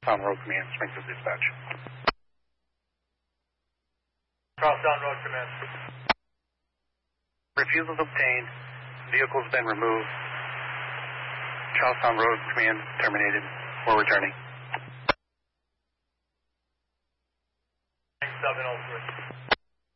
Charlestown Road Command, Springfield Dispatch. Charlestown Road Command. Refusals obtained. Vehicle's been removed. Charlestown Road Command terminated. We're returning. 703.